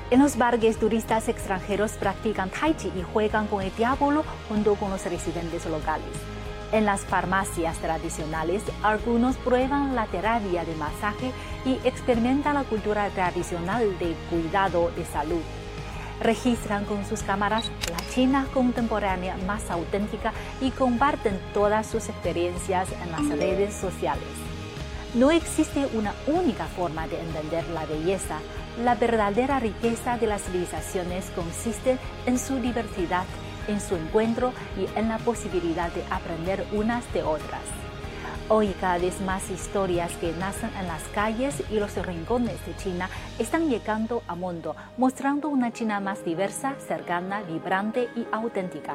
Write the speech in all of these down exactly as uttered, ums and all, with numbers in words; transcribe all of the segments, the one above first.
En los barrios, turistas extranjeros practican tai chi y juegan con el diablo junto con los residentes locales. En las farmacias tradicionales, algunos prueban la terapia de masaje y experimentan la cultura tradicional de cuidado de salud. Registran con sus cámaras la China contemporánea más auténtica y comparten todas sus experiencias en las redes sociales. No existe una única forma de entender la belleza. La verdadera riqueza de las civilizaciones consiste en su diversidad, en su encuentro y en la posibilidad de aprender unas de otras. Hoy cada vez más historias que nacen en las calles y los rincones de China están llegando al mundo, mostrando una China más diversa, cercana, vibrante y auténtica.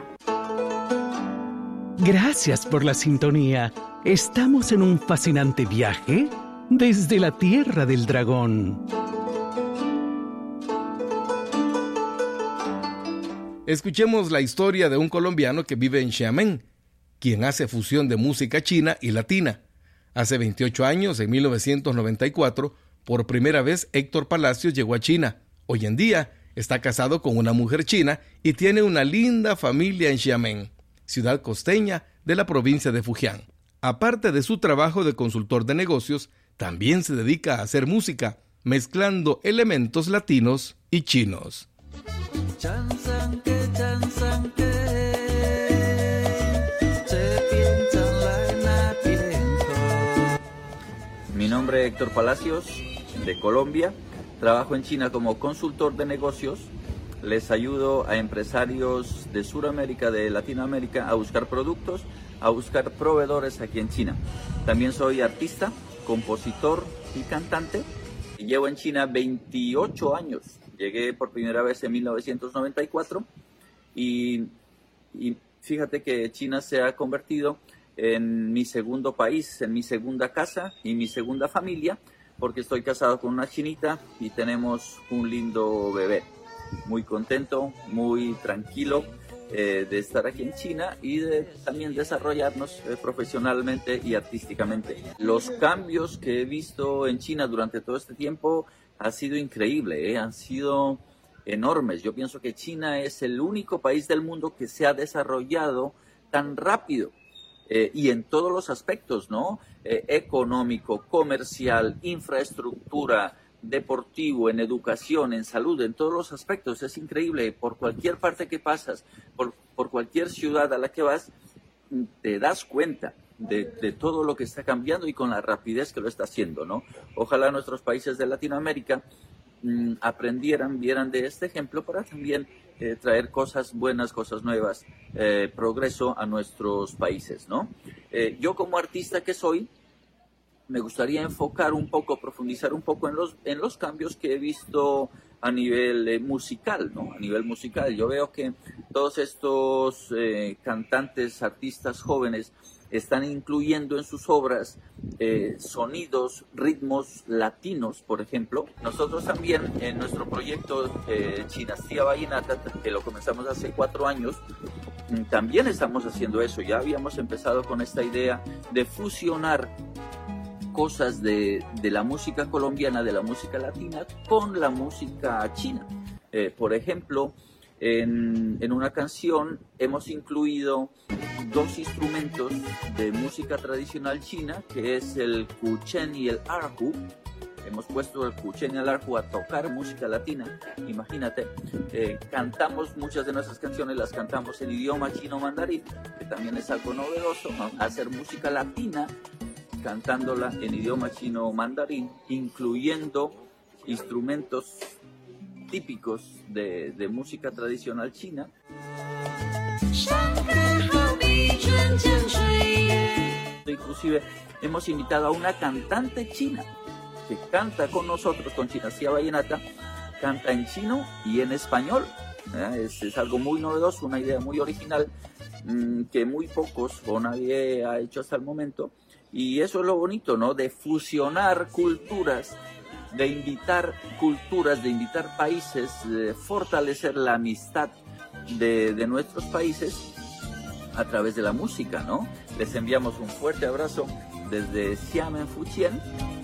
Gracias por la sintonía. Estamos en un fascinante viaje desde la Tierra del Dragón. Escuchemos la historia de un colombiano que vive en Xiamen, quien hace fusión de música china y latina. Hace veintiocho años, en mil novecientos noventa y cuatro, por primera vez Héctor Palacios llegó a China. Hoy en día está casado con una mujer china y tiene una linda familia en Xiamen, ciudad costeña de la provincia de Fujian. Aparte de su trabajo de consultor de negocios, también se dedica a hacer música, mezclando elementos latinos y chinos. Mi nombre es Héctor Palacios, de Colombia. Trabajo en China como consultor de negocios. Les ayudo a empresarios de Sudamérica, de Latinoamérica, a buscar productos, a buscar proveedores aquí en China. También soy artista, compositor y cantante. Llevo en China veintiocho años. Llegué por primera vez en mil novecientos noventa y cuatro y, y fíjate que China se ha convertido en mi segundo país, en mi segunda casa y mi segunda familia, porque estoy casado con una chinita y tenemos un lindo bebé. Muy contento, muy tranquilo eh, de estar aquí en China y de también desarrollarnos eh, profesionalmente y artísticamente. Los cambios que he visto en China durante todo este tiempo ha sido increíble, ¿eh? Han sido enormes. Yo pienso que China es el único país del mundo que se ha desarrollado tan rápido eh, y en todos los aspectos, ¿no? Eh, económico, comercial, infraestructura, deportivo, en educación, en salud, en todos los aspectos. Es increíble. Por cualquier parte que pasas, por, por cualquier ciudad a la que vas, te das cuenta De, de todo lo que está cambiando y con la rapidez que lo está haciendo, ¿no? Ojalá nuestros países de Latinoamérica mmm, aprendieran, vieran de este ejemplo para también eh, traer cosas buenas, cosas nuevas, eh, progreso a nuestros países, ¿no? Eh, yo como artista que soy, me gustaría enfocar un poco, profundizar un poco en los, en los cambios que he visto a nivel eh, musical, ¿no? A nivel musical, yo veo que todos estos eh, cantantes, artistas jóvenes están incluyendo en sus obras eh, sonidos, ritmos latinos, por ejemplo. Nosotros también en nuestro proyecto eh, Chinastía Vallenata, que lo comenzamos hace cuatro años, también estamos haciendo eso. Ya habíamos empezado con esta idea de fusionar cosas de, de la música colombiana, de la música latina, con la música china. Eh, por ejemplo, en, en una canción hemos incluido dos instrumentos de música tradicional china, que es el kuchen y el erhu. Hemos puesto el kuchen y el erhu a tocar música latina. Imagínate, eh, cantamos muchas de nuestras canciones, las cantamos en idioma chino mandarín, que también es algo novedoso, ¿no? Hacer música latina cantándola en idioma chino mandarín, incluyendo instrumentos típicos de, de música tradicional china. Inclusive hemos invitado a una cantante china que canta con nosotros, con Chinastía Vallenata, canta en chino y en español. ¿Eh? Es, es algo muy novedoso, una idea muy original mmm, que muy pocos o nadie ha hecho hasta el momento. Y eso es lo bonito, ¿no? De fusionar culturas, de invitar culturas, de invitar países, de fortalecer la amistad de, de nuestros países a través de la música, ¿no? Les enviamos un fuerte abrazo desde Xiamen, Fujian.